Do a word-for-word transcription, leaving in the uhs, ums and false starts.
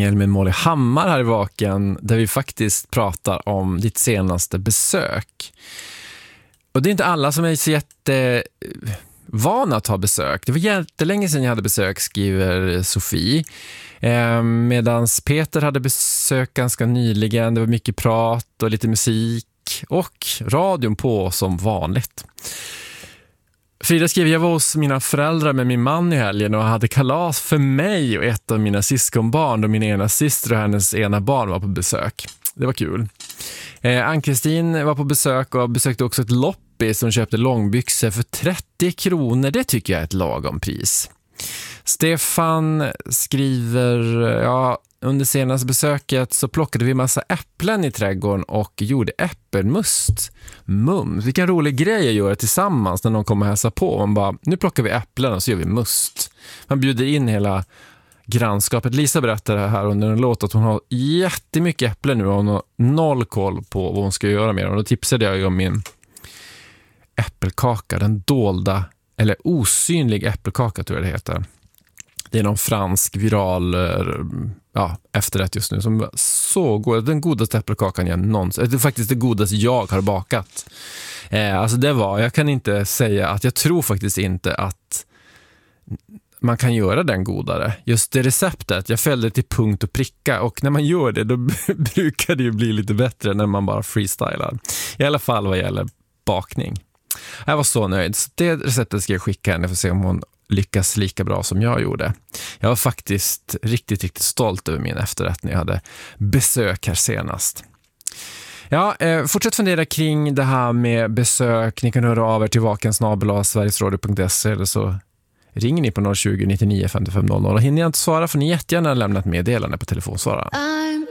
mingel med Molly Hammar här i Vaken, där vi faktiskt pratar om ditt senaste besök. Och det är inte alla som är så jättevana att ha besök. Det var jättelänge sedan jag hade besök, skriver Sofie. Eh, medans Peter hade besök ganska nyligen. Det var mycket prat och lite musik och radion på som vanligt. Frida skriver, jag var hos mina föräldrar med min man i helgen och hade kalas för mig och ett av mina syskonbarn, och min ena syster och hennes ena barn var på besök. Det var kul. Eh, Ann-Kristin var på besök och besökte också ett loppis som köpte långbyxor för trettio kronor. Det tycker jag är ett lagom pris. Stefan skriver, ja, under senaste besöket så plockade vi massa äpplen i trädgården och gjorde äppelmust. Mums, vilken rolig grej att göra tillsammans när någon kommer och hälsa på. Man bara, nu plockar vi äpplen och så gör vi must. Man bjuder in hela grannskapet. Lisa berättar här under en låt att hon har jättemycket äpplen nu och hon har noll koll på vad hon ska göra med dem. Och då tipsade jag ju om min äppelkaka, den dolda eller osynlig äppelkaka tror jag det heter. Det är någon fransk viral ja, efterrätt just nu som så god. Den godaste äppelkakan jag någonsin. Det är faktiskt det godaste jag har bakat. Eh, alltså det var, jag kan inte säga att jag tror faktiskt inte att man kan göra den godare. Just det receptet, jag följde till punkt och pricka, och när man gör det då brukar det ju bli lite bättre när man bara freestylar. I alla fall vad gäller bakning. Jag var så nöjd. Så det receptet ska jag skicka henne för att se om hon lyckas lika bra som jag gjorde. Jag var faktiskt riktigt, riktigt stolt över min efterrätt när jag hade besök här senast. Ja, eh, fortsätt fundera kring det här med besök. Ni kan höra av er till vaken snabel-a sverigesradio punkt se eller så ringer ni på noll tjugo, nittionio, femtiofem noll noll. Och hinner jag inte svara får ni jättegärna lämna ett meddelande på telefonsvararen.